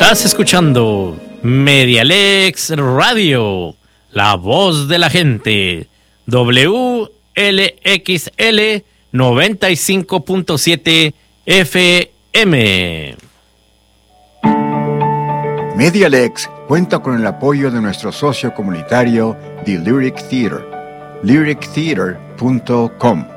Estás escuchando Medialex Radio, la voz de la gente. WLXL 95.7 FM. Medialex cuenta con el apoyo de nuestro socio comunitario, The Lyric Theater, lyrictheater.com.